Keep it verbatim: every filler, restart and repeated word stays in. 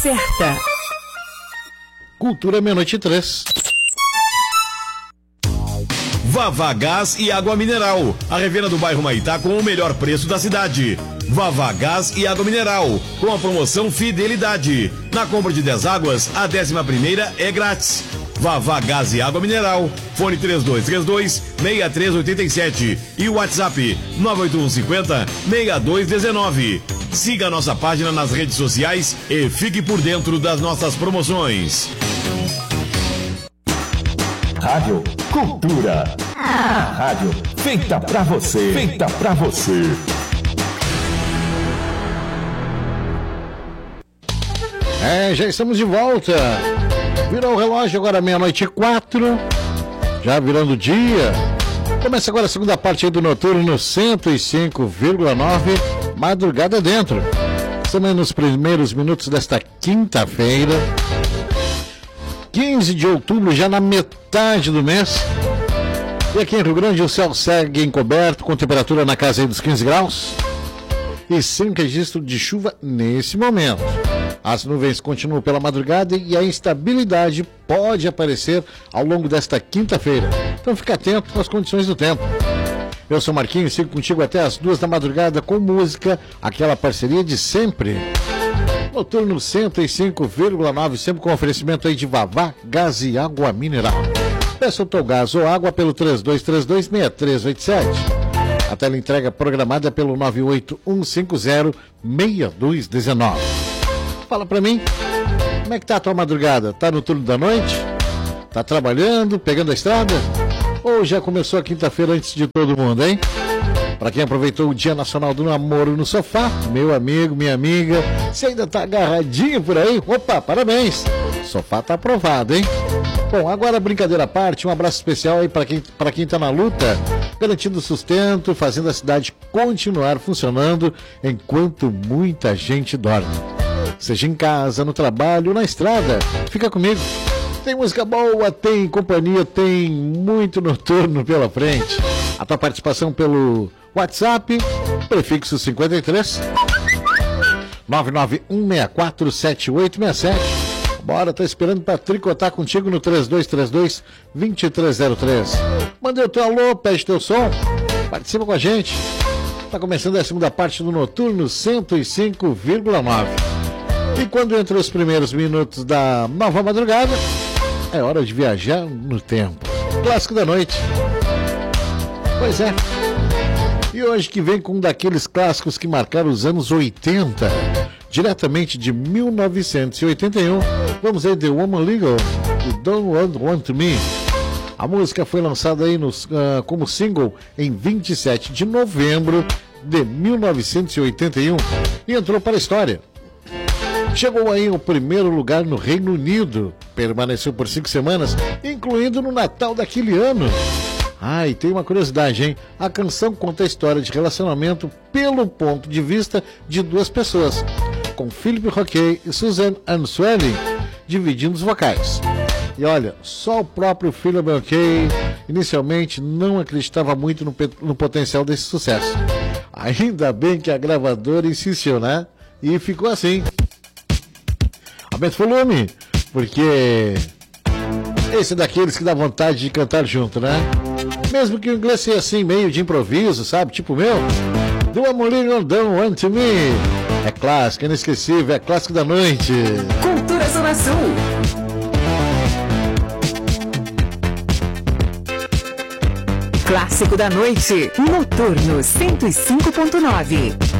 Certa. Cultura meia-noite e três. Vavá Gás e Água Mineral, a revenda do bairro Maitá com o melhor preço da cidade. Vavá Gás e Água Mineral, com a promoção Fidelidade. Na compra de dez águas, a décima primeira é grátis. Vavá Gás e Água Mineral, fone três dois três dois, seis três oito sete e o WhatsApp nove oito um cinco zero, seis dois um nove. Siga a nossa página nas redes sociais e fique por dentro das nossas promoções. Rádio Cultura. A rádio feita pra você. Feita pra você. É, já estamos de volta. Virou o relógio, agora meia-noite e quatro. Já virando o dia. Começa agora a segunda parte aí do Noturno cento e cinco vírgula nove. Madrugada dentro. Estamos nos primeiros minutos desta quinta-feira. quinze de outubro, já na metade do mês. E aqui em Rio Grande o céu segue encoberto, com temperatura na casa aí dos quinze graus. E sem registro de chuva nesse momento. As nuvens continuam pela madrugada e a instabilidade pode aparecer ao longo desta quinta-feira. Então fica atento às condições do tempo. Eu sou Marquinhos, sigo contigo até as duas da madrugada com música, aquela parceria de sempre. Noturno cento e cinco vírgula nove, sempre com oferecimento aí de Vavá, Gás e Água Mineral. Peça o teu gás ou água pelo três dois três dois, seis três oito sete. A tela entrega programada pelo nove oito um cinco zero, seis dois um nove. Fala pra mim, como é que tá a tua madrugada? Tá no turno da noite? Tá trabalhando, pegando a estrada? Ou já começou a quinta-feira antes de todo mundo, hein? Para quem aproveitou o Dia Nacional do Namoro no sofá, meu amigo, minha amiga, você ainda tá agarradinho por aí? Opa, parabéns! O sofá tá aprovado, hein? Bom, agora brincadeira à parte, um abraço especial aí para quem, para quem tá na luta, garantindo sustento, fazendo a cidade continuar funcionando enquanto muita gente dorme. Seja em casa, no trabalho, na estrada, fica comigo. Tem música boa, tem companhia, tem muito noturno pela frente. A tua participação pelo WhatsApp, prefixo cinquenta e três, nove nove um seis quatro sete oito seis sete. Bora, tá esperando para tricotar contigo no três dois três dois, dois três zero três. Manda o teu alô, pede teu som, participa com a gente. Tá começando a segunda parte do Noturno cento e cinco vírgula nove. E quando entra os primeiros minutos da nova madrugada, é hora de viajar no tempo. Clássico da noite. Pois é. E hoje que vem com um daqueles clássicos que marcaram os anos oitenta, diretamente de mil novecentos e oitenta e um, vamos aí, The Woman Legal, e Don't Want, Want to Me. A música foi lançada aí nos, uh, como single em vinte e sete de novembro de mil novecentos e oitenta e um e entrou para a história. Chegou aí ao primeiro lugar no Reino Unido, permaneceu por cinco semanas, incluindo no Natal daquele ano. Ah, e tem uma curiosidade, hein? A canção conta a história de relacionamento pelo ponto de vista de duas pessoas, com Philip Rockey e Susan Answelling dividindo os vocais. E olha, só o próprio Philip Rockey inicialmente não acreditava muito no, no potencial desse sucesso. Ainda bem que a gravadora insistiu, né? E ficou assim. Aumenta o volume, porque esse é daqueles que dá vontade de cantar junto, né? Mesmo que o inglês seja assim, meio de improviso, sabe? Tipo o meu. Do Amolinho Don't Want to Me. É clássico, é inesquecível, é clássico da noite. Cultura Zona Sul. Clássico da noite. Noturno cento e cinco ponto nove.